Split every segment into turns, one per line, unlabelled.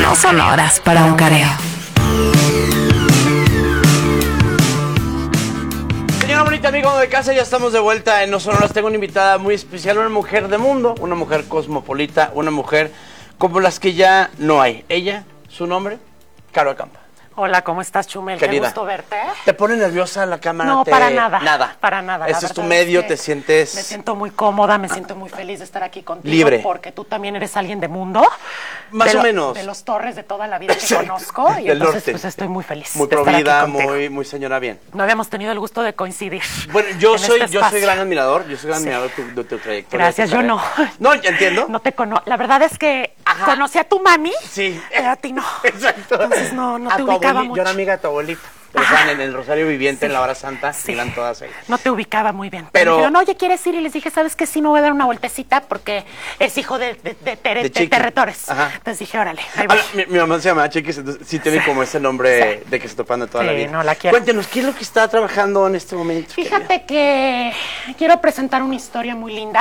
No son horas para un careo.
Señora bonita, amigo de casa, ya estamos de vuelta en No Son Horas. Tengo una invitada muy especial, una mujer de mundo, una mujer cosmopolita, una mujer como las que ya no hay. Ella, su nombre, Caro Acampa.
Hola, ¿cómo estás, Chumel?
Querida.
Qué gusto verte.
¿Te pone nerviosa la cámara?
No, para nada.
Nada.
Para nada.
Este es tu medio, te sientes...
Me siento muy cómoda, me siento muy feliz de estar aquí contigo.
Libre.
Porque tú también eres alguien de mundo.
Más o menos.
De los Torres de toda la vida que
Exacto.
conozco. Y
Del
entonces,
norte.
pues estoy muy feliz
Muy
de estar aquí
provida,
contigo.
muy señora bien.
No habíamos tenido el gusto de coincidir.
Bueno, yo
en
soy
este espacio.
gran admirador, admirador de tu trayectoria.
Gracias, yo no.
No, ya entiendo.
No te conozco. La verdad es que
Ajá.
conocí a tu mami.
Sí.
Pero a ti no.
Exacto.
Entonces no
A
te
tu
ubicaba
Yo
mucho.
era amiga de tu abuelita. Estaban en el Rosario Viviente, en la Hora Santa,
Sí.
iban todas ahí.
No te ubicaba muy bien.
Pero-
Me dijeron, oye, ¿quieres ir? Y les dije, ¿sabes qué? Sí, me voy a dar una vueltecita porque es hijo de
Chiqui.
Terretores.
Ajá.
Entonces dije, órale, ahí voy.
Ahora, mi mamá se llama Chiquis, entonces sí tiene como ese nombre de que se topan de toda
Sí,
la vida.
no, la quiero.
Cuéntenos, ¿qué es lo que está trabajando en este momento?
Fíjate que quiero presentar una historia muy linda.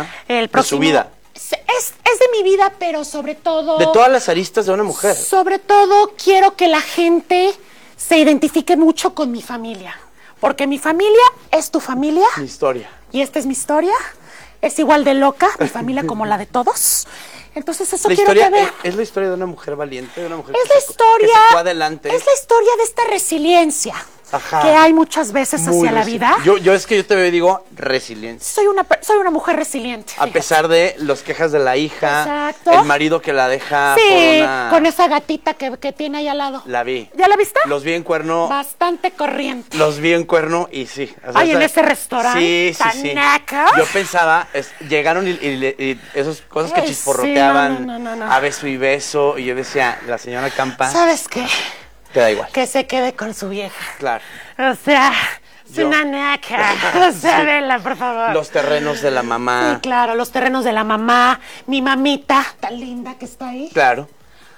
El próximo,
su vida.
Es de mi vida, pero sobre todo...
De todas las aristas de una mujer.
Sobre todo quiero que la gente se identifique mucho con mi familia. Porque mi familia es tu familia.
Mi historia.
Y esta es mi historia. Es igual de loca, mi familia, como la de todos. Entonces eso
La
quiero
historia
que vean.
es la historia de una mujer valiente, de una mujer
Es la
que
historia.
se fue adelante.
Es la historia de esta resiliencia
Ajá.
que hay muchas veces
Muy
hacia la
resi-
vida.
Yo es que yo te veo y digo resiliencia.
Soy una mujer resiliente.
A
fíjate.
pesar de las quejas de la hija,
Exacto.
el marido que la deja por
Sí,
una...
con esa gatita que tiene ahí al lado.
La vi.
¿Ya la viste?
Los vi en cuerno.
Bastante corriente.
Los vi en cuerno y sí. O sea,
Ay, en ese restaurante
Sí, sí,
tan
sí.
naca.
Yo pensaba, llegaron y esas cosas que
Ay,
chisporroteaban
sí, no.
a beso y beso, y yo decía, la señora Campa,
¿Sabes qué?
te da igual.
Que se quede con su vieja.
Claro.
O sea, es
Yo-
una naca. O sea,
Sí.
vela, por favor.
Los terrenos de la mamá.
Sí, claro, los terrenos de la mamá, mi mamita, tan linda que está ahí,
Claro.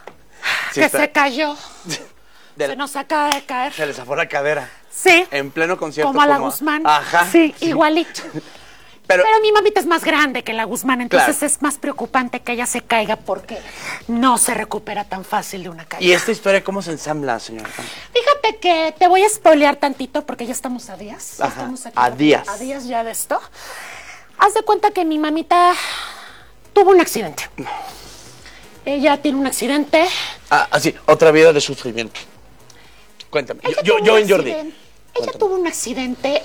Sí,
que
está-
se cayó,
de-
se nos acaba de caer.
se le zafó la cadera.
Sí,
En pleno concierto.
como a la Guzmán.
Ajá.
Sí, igualito.
Pero,
Pero mi mamita es más grande que la Guzmán, entonces
Claro.
es más preocupante que ella se caiga porque no se recupera tan fácil de una caída.
¿y esta historia cómo se ensambla, señora Campa?
Fíjate que te voy a spoilear tantito porque ya estamos a días. Ya
Ajá,
estamos aquí
a días.
A días ya de esto. Haz de cuenta que mi mamita tuvo un accidente. Ella tiene un accidente.
Ah, así, otra vida de sufrimiento. Cuéntame.
Ella
Yo,
tuvo
yo
un
en Jordi.
accidente. Ella
Cuéntame.
tuvo un accidente.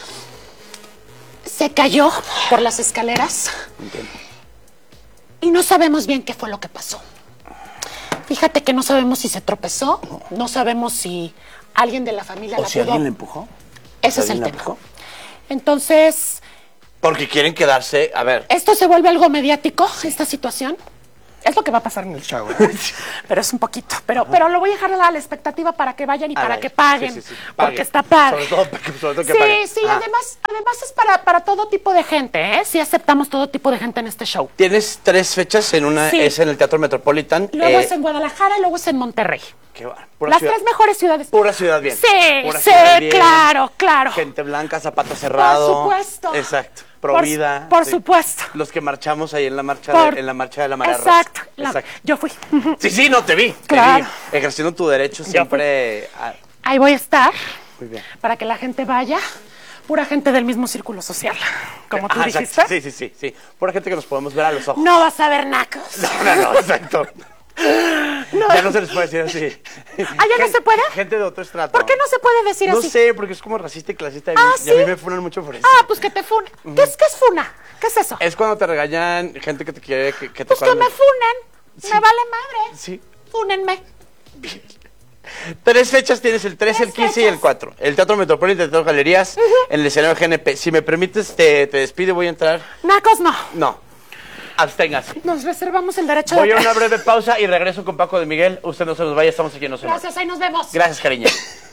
Se cayó por las escaleras.
Entiendo.
Y no sabemos bien qué fue lo que pasó. Fíjate que no sabemos si se tropezó, no sabemos si alguien de la familia
¿O
la
si
pudo.
alguien le empujó?
Ese
¿O
es el
alguien la
tema.
empujó?
Entonces,
Porque quieren quedarse, a ver.
esto se vuelve algo mediático, esta situación. Es lo que va a pasar en el show. Pero es un poquito. Pero lo voy a dejar a la expectativa para que vayan y para
ver,
que paguen.
sí, sí, sí,
Porque
paguen.
está padre.
Sobre todo que
sí,
paguen.
sí,
Ajá.
además es para todo tipo de gente, ¿eh? Sí aceptamos todo tipo de gente en este show.
Tienes 3 fechas, en una
Sí.
es en el Teatro Metropolitan.
Luego es en Guadalajara y luego es en Monterrey.
Qué va, pura
Las
ciudad-
3 mejores ciudades.
Pura ciudad bien.
Sí,
Pura
sí,
ciudad bien.
claro.
Gente blanca, zapato cerrado.
Por supuesto.
Exacto. Provida.
Por
sí.
supuesto.
Los que marchamos ahí en la marcha,
Por-
en la marcha de la Marea
Exacto.
Rosa. Exacto.
Yo fui.
Sí, no, te vi.
Claro.
Te vi. Ejerciendo tu derecho siempre.
Ahí voy a estar
Muy bien.
para que la gente vaya. Pura gente del mismo círculo social, como tú
Ajá,
dijiste.
exacto. Sí. Pura gente que nos podemos ver a los ojos.
No vas a ver nacos.
No, exacto. Ya no se les puede decir así.
¿Ah, ya no se puede?
Gente de otro estrato.
¿Por qué no se puede decir
No
así?
sé, porque es como racista y clasista. Y,
Ah,
y a mí
¿sí?
me funan mucho por eso.
Ah, pues que te funen. ¿Qué es funa? ¿Qué es eso?
Es cuando te regañan gente que te quiere, que te
Pues que
cuando-
me funen.
Sí.
Me vale madre.
Sí.
Fúnenme.
3 fechas tienes, el 3, el
3
15 y el
fechas.
4. El Teatro Metropolitan, el Teatro Galerías, en el escenario GNP. Si me permites, te despido, voy a entrar.
Nacos no.
No, absténgase.
Nos reservamos el derecho
Voy
de...
a una breve pausa y regreso con Paco de Miguel. Usted no se nos vaya, estamos aquí en No Se Nos.
Gracias, ahí nos vemos.
Gracias, cariño.